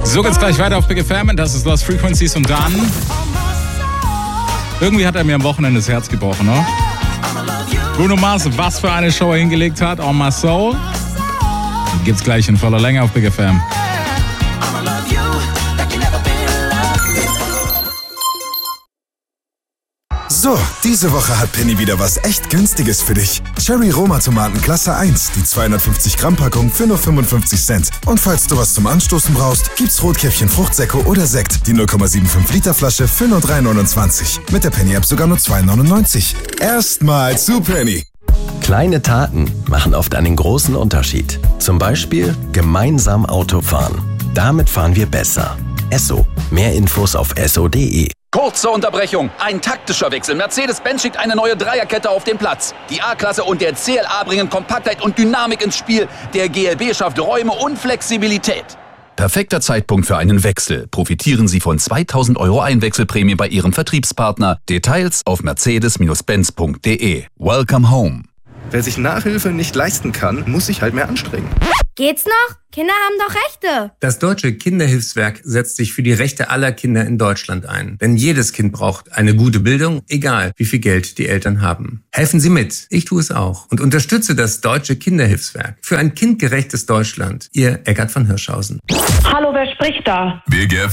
So geht's gleich weiter auf Big FM. Das ist Lost Frequencies und dann... Irgendwie hat er mir am Wochenende das Herz gebrochen, ne? Bruno Mars, was für eine Show er hingelegt hat. En My Soul. Gibt's gleich in voller Länge auf Big FM. So, diese Woche hat Penny wieder was echt Günstiges für dich. Cherry Roma Tomaten Klasse 1, die 250 Gramm Packung für nur 55 Cent. Und falls du was zum Anstoßen brauchst, gibt's Rotkäppchen Fruchtsäcke oder Sekt, die 0,75 Liter Flasche für nur 3,29. Mit der Penny App sogar nur 2,99. Erstmal zu Penny. Kleine Taten machen oft einen großen Unterschied. Zum Beispiel gemeinsam Auto fahren. Damit fahren wir besser. Esso. Mehr Infos auf esso.de. Kurze Unterbrechung, ein taktischer Wechsel. Mercedes-Benz schickt eine neue Dreierkette auf den Platz. Die A-Klasse und der CLA bringen Kompaktheit und Dynamik ins Spiel. Der GLB schafft Räume und Flexibilität. Perfekter Zeitpunkt für einen Wechsel. Profitieren Sie von 2.000 € Einwechselprämie bei Ihrem Vertriebspartner. Details auf mercedes-benz.de. Welcome home. Wer sich Nachhilfe nicht leisten kann, muss sich halt mehr anstrengen. Geht's noch? Kinder haben doch Rechte. Das Deutsche Kinderhilfswerk setzt sich für die Rechte aller Kinder in Deutschland ein. Denn jedes Kind braucht eine gute Bildung, egal wie viel Geld die Eltern haben. Helfen Sie mit. Ich tue es auch. Und unterstütze das Deutsche Kinderhilfswerk. Für ein kindgerechtes Deutschland. Ihr Eckart von Hirschhausen. Hallo, wer spricht da? Big